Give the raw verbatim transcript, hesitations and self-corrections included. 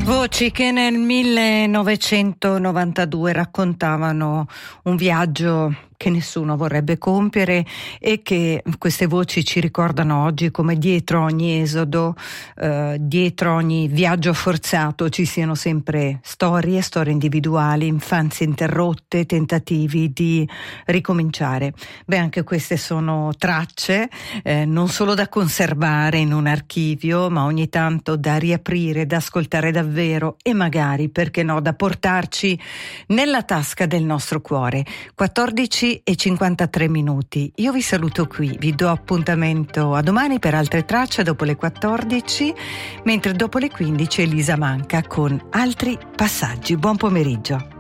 Voci che nel millenovecentonovantadue raccontavano un viaggio che nessuno vorrebbe compiere e che queste voci ci ricordano oggi come dietro ogni esodo, eh, dietro ogni viaggio forzato ci siano sempre storie, storie individuali, infanzie interrotte, tentativi di ricominciare. Beh, anche queste sono tracce eh, non solo da conservare in un archivio, ma ogni tanto da riaprire, da ascoltare davvero e magari, perché no, da portarci nella tasca del nostro cuore. quattordici e cinquantatré minuti. Io vi saluto qui, vi do appuntamento a domani per altre tracce dopo le quattordici, mentre dopo le quindici Elisa Manca con altri passaggi. Buon pomeriggio.